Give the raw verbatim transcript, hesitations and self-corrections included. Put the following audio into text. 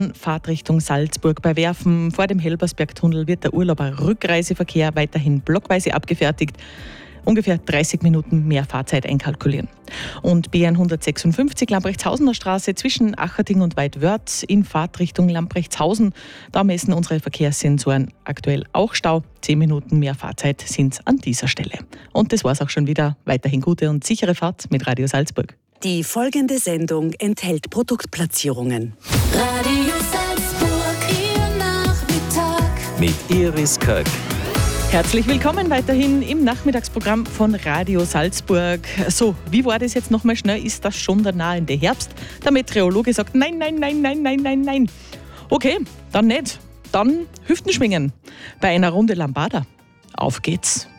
Fahrtrichtung Salzburg. Bei Werfen vor dem Helbersbergtunnel wird der Urlauber-Rückreiseverkehr weiterhin blockweise abgefertigt. Ungefähr dreißig Minuten mehr Fahrzeit einkalkulieren. Und B N hundertsechsundfünfzig Lambrechtshausener Straße zwischen Acherding und Weidwörth in Fahrtrichtung Lambrechtshausen. Da messen unsere Verkehrssensoren aktuell auch Stau. Zehn Minuten mehr Fahrzeit sind an dieser Stelle. Und das war's auch schon wieder. Weiterhin gute und sichere Fahrt mit Radio Salzburg. Die folgende Sendung enthält Produktplatzierungen. Radio Salzburg, Ihr Nachmittag. Mit Iris Köck. Herzlich willkommen weiterhin im Nachmittagsprogramm von Radio Salzburg. So, wie war das jetzt nochmal schnell? Ist das schon der nahende Herbst? Der Meteorologe sagt nein, nein, nein, nein, nein, nein, nein. Okay, dann nicht. Dann Hüften schwingen bei einer Runde Lambada. Auf geht's.